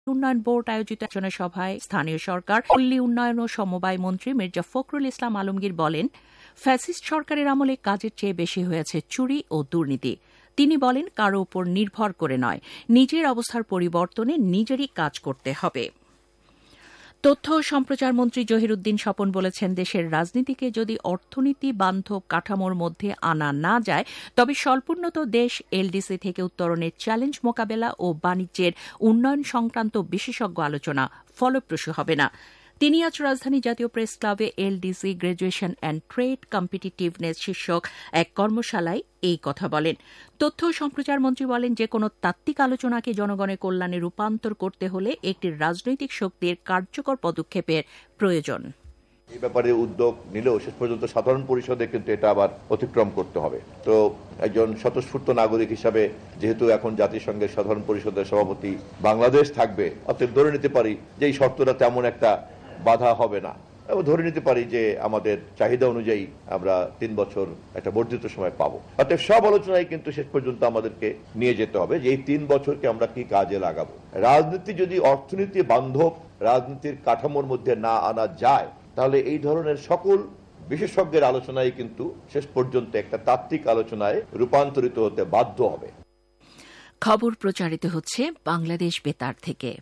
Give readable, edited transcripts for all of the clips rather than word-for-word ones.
উন্নয়ন বোর্ড আয়োজিত আলোচনা সভায় স্থানীয় সরকার পল্লী উন্নয়ন ও সমবায় মন্ত্রী মির্জা ফখরুল ইসলাম আলমগীর বলেন, ফ্যাসিস্ট সরকারের আমলে কাজের চেয়ে বেশি হয়েছে চুরি ও দুর্নীতি। তিনি বলেন, কারো উপর নির্ভর করে নয়, নিজের অবস্থার পরিবর্তনে নিজেরই কাজ করতে হবে। তথ্য ও সম্প্রচার মন্ত্রী জহিরুদ্দিন স্বপন বলেছেন, দেশের রাজনীতিকে যদি অর্থনীতি বান্ধব কাঠামোর মধ্যে আনা না যায়, তবে স্বল্পোন্নত দেশ এলডিসি থেকে উত্তরণের চ্যালেঞ্জ মোকাবেলা ও বাণিজ্যের উন্নয়ন সংক্রান্ত বিশেষজ্ঞ আলোচনা ফলপ্রসূ হবে না। তিনি আজ রাজধানী জাতীয় প্রেস ক্লাবে LDC graduation and trade competitiveness শীর্ষক এক কর্মশালায় এই কথা বলেন। তথ্য ও সম্প্রচার মন্ত্রী বলেন, যে কোনো তাত্ত্বিক আলোচনাকে জনগণের কল্যাণে রূপান্তর করতে হলে একটি রাজনৈতিক শক্তির কার্যকর পদক্ষেপের প্রয়োজন। এই ব্যাপারে উদ্যোগ নিলেও শেষ পর্যন্ত সাধারণ পরিষদে কিন্তু এটা আবার অতিক্রম করতে হবে। তো একজন স্বতঃস্ফূর্ত নাগরিক হিসাবে যেহেতু এখন জাতিসংঘের সাধারণ পরিষদের সভাপতি বাংলাদেশ থাকবে, অতএব ধরে নিতে পারি যে এই শর্তটা তেমন একটা বাধা হবে না, এবং ধরে নিতে পারি যে আমাদের চাহিদা অনুযায়ী আমরা 3 বছর একটা বর্ধিত সময় পাবো। অর্থাৎ সব আলোচনায় কিন্তু শেষ পর্যন্ত আমাদেরকে নিয়ে যেতে হবে যে এই 3 বছরকে আমরা কি কাজে লাগাবো। রাজনীতি যদি অর্থনীতি বান্ধব রাজনীতির কাঠামোর মধ্যে না আনা যায়, তাহলে এই ধরনের সকল বিশেষজ্ঞের আলোচনায় কিন্তু শেষ পর্যন্ত একটা তাত্ত্বিক আলোচনায় রূপান্তরিত হতে বাধ্য হবে। খবর প্রচারিত হচ্ছে বাংলাদেশ বেতার থেকে।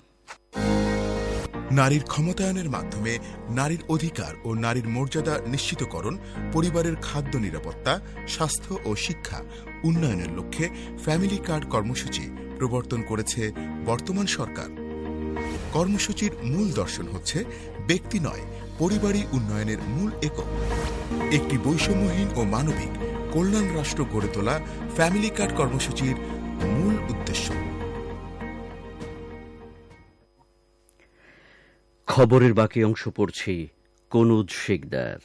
নারীর ক্ষমতায়নের মাধ্যমে নারীর অধিকার ও নারীর মর্যাদা নিশ্চিতকরণ, পরিবারের খাদ্য নিরাপত্তা, স্বাস্থ্য ও শিক্ষা উন্নয়নের লক্ষ্যে ফ্যামিলি কার্ড কর্মসূচি প্রবর্তন করেছে বর্তমান সরকার। কর্মসূচির মূল দর্শন হচ্ছে ব্যক্তি নয়, পরিবারই উন্নয়নের মূল একক। একটি বৈষম্যহীন ও মানবিক কল্যাণ রাষ্ট্র গড়ে তোলা ফ্যামিলি কার্ড কর্মসূচির মূল উদ্দেশ্য। খবরের বাকি অংশ পড়ছি কনুজ শিকদার।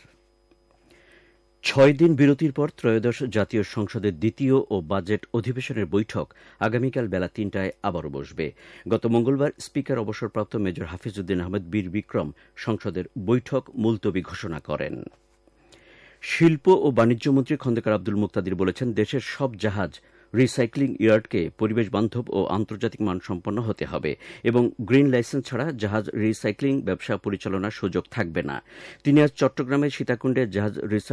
6 দিন বিরতির পর ত্রয়োদশ জাতীয় সংসদের দ্বিতীয় ও বাজেট অধিবেশনের বৈঠক আগামীকাল বেলা 3টায় আবারও বসবে। গত মঙ্গলবার স্পিকার অবসরপ্রাপ্ত মেজর হাফিজউদ্দিন আহমেদ বীর বিক্রম সংসদের বৈঠক মুলতবি ঘোষণা করেন। শিল্প ও বাণিজ্য মন্ত্রী খন্দকার আব্দুল মুক্তাদির বলেছেন, দেশের সব জাহাজ রিসাইক্লিং ইয়ার্ডকে পরিবেশ বান্ধব ও আন্তর্জাতিক মানসম্পন্ন হতে হবে এবং গ্রিন লাইসেন্স ছাড়া জাহাজ রিসাইক্লিং ব্যবসা পরিচালনার সুযোগ থাকবে না। তিনি আজ চট্টগ্রামের সীতাকুণ্ডে জাহাজ